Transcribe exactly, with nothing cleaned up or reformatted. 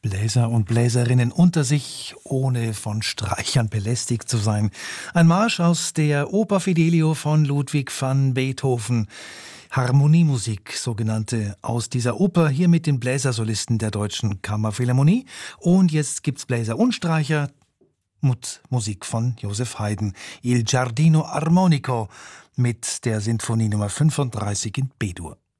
Bläser und Bläserinnen unter sich, ohne von Streichern belästigt zu sein. Ein Marsch aus der Oper Fidelio von Ludwig van Beethoven. Harmoniemusik, sogenannte, aus dieser Oper, hier mit den Bläsersolisten der Deutschen Kammerphilharmonie. Und jetzt gibt's Bläser und Streicher, mit Musik von Joseph Haydn. Il Giardino Armonico mit der Sinfonie Nummer fünfunddreißig in B-Dur.